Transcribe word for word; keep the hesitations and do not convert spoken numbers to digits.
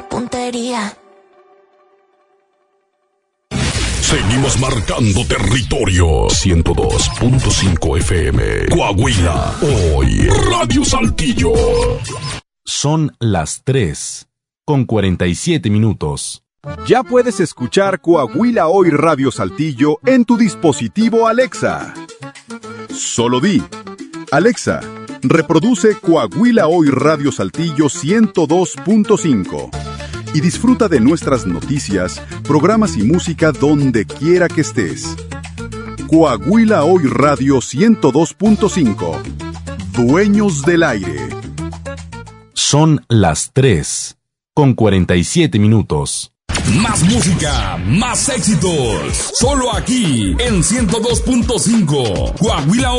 una puntería. Seguimos marcando territorio. ciento dos punto cinco F M. Coahuila. Hoy. Radio Saltillo. Son las tres con cuarenta y siete minutos. Ya puedes escuchar Coahuila Hoy Radio Saltillo en tu dispositivo Alexa. Solo di: Alexa, reproduce Coahuila Hoy Radio Saltillo ciento dos punto cinco. Y disfruta de nuestras noticias, programas y música donde quiera que estés. Coahuila Hoy Radio ciento dos punto cinco. Dueños del aire. Son las tres con cuarenta y siete minutos. Más música, más éxitos. Solo aquí en ciento dos punto cinco. Coahuila